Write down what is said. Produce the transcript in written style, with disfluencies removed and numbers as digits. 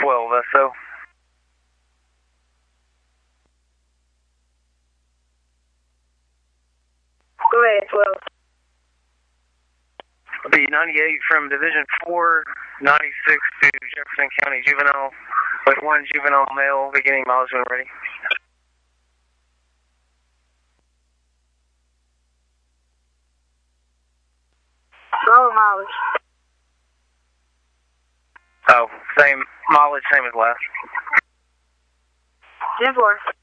12 SO. Go ahead, 12. B98 from Division 4, 96 to Jefferson County Juvenile, with 1 juvenile male beginning mileage when ready. Low mileage. Oh, same mileage, same as last. 10-4.